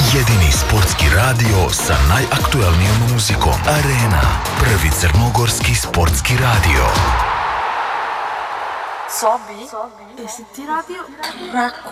Jedini sportski radio sa najaktuelnijom muzikom. Arena, prvi crnogorski sportski radio. Sobi, jesi ti radio?